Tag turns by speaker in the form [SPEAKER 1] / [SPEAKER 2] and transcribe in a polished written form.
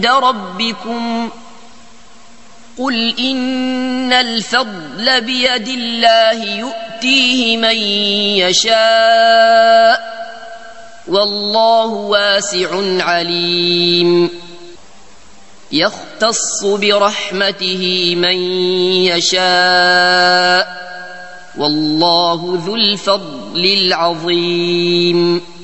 [SPEAKER 1] ربكم قل إن الفضل بيد الله يؤتيه من يشاء والله واسع عليم يختص برحمته من يشاء والله ذو الفضل العظيم